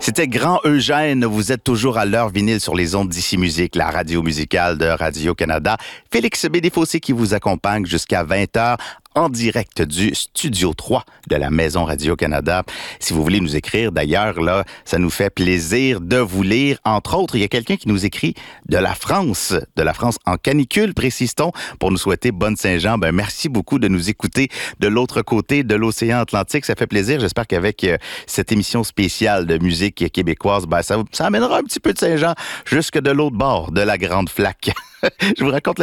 C'était Grand Eugène. Vous êtes toujours à l'heure vinyle sur les ondes d'Ici Musique, la radio musicale de Radio-Canada. Félix Bédéfossé qui vous accompagne jusqu'à 20h en direct du Studio 3 de la Maison Radio-Canada. Si vous voulez nous écrire, d'ailleurs, là, ça nous fait plaisir de vous lire. Entre autres, il y a quelqu'un qui nous écrit de la France en canicule, précise-t-on, pour nous souhaiter bonne Saint-Jean. Ben, merci beaucoup de nous écouter de l'autre côté de l'océan Atlantique. Ça fait plaisir. J'espère qu'avec cette émission spéciale de musique québécoise, ben, ça amènera un petit peu de Saint-Jean jusque de l'autre bord de la Grande Flaque. Je vous raconte